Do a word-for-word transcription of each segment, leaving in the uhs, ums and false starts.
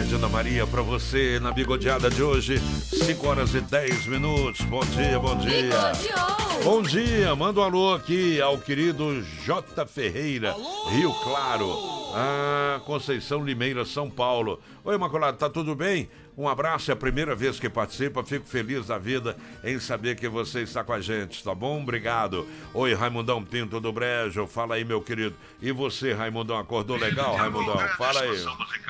Regina Maria, pra você na bigodeada de hoje, cinco horas e dez minutos. Bom dia, bom dia. Bigodeou. Bom dia, manda um alô aqui ao querido J. Ferreira, alô? Rio Claro, ah, Conceição Limeira, São Paulo. Oi, Imaculado, tá tudo bem? Um abraço, é a primeira vez que participa, fico feliz da vida em saber que você está com a gente, tá bom? Obrigado. Oi, Raimundão Pinto do Brejo, fala aí, meu querido. E você, Raimundão, acordou legal, Raimundão? Fala aí.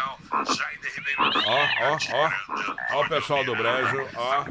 Ó, ó, ó, ó o pessoal do Brejo, ó.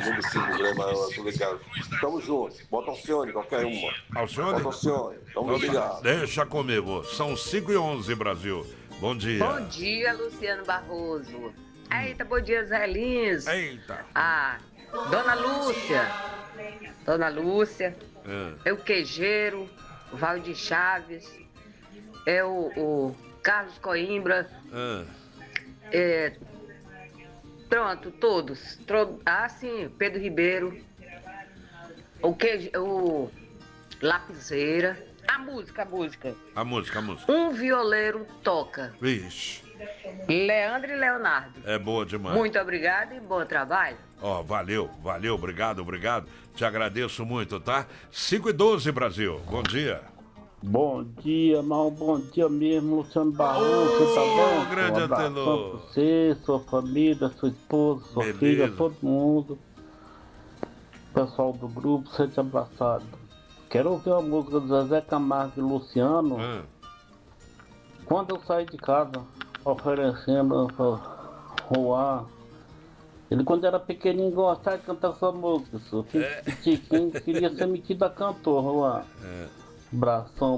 Tamo junto, bota Alcione, qualquer uma. Alcione? Bota Alcione, tamo ligado. Deixa comigo, são cinco e onze, Brasil. Bom dia. Bom dia, Luciano Barroso. Eita, bom dia, Zé Lins. Eita. Ah, Dona Lúcia. Dona Lúcia. É, é o Queijeiro, o Valdir Chaves. É o, o Carlos Coimbra. É. É, pronto, todos. Tro, ah, sim, Pedro Ribeiro. O, queijo, o Lapiseira. A música, a música. A música, a música. Um violeiro toca. Vixe. Leandro e Leonardo. É boa demais. Muito obrigada e bom trabalho. Ó, oh, valeu, valeu, obrigado, obrigado. Te agradeço muito, tá? cinco e doze, Brasil. Bom dia. Bom dia, mal, bom dia mesmo, Luciano Barroso, você tá bom? Grande um Antenor. Pra você, sua família, sua esposa, sua Beleza. filha, todo mundo. Pessoal do grupo, seja abraçado. Quero ouvir a música do Zezé Camargo e Luciano. Hum. Quando eu saí de casa, oferecendo para Juan. Ele, quando era pequenininho, gostava de cantar essa música. Só. É. Tiquinho queria ser metido a cantor, Juan. É. Abração